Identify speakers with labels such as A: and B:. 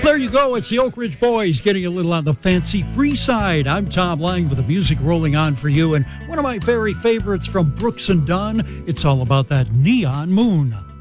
A: There you go. It's the Oak Ridge Boys getting a little on the fancy free side. I'm Tom Lang with the music rolling on for you. And one of my very favorites from Brooks and Dunn, it's all about that neon moon.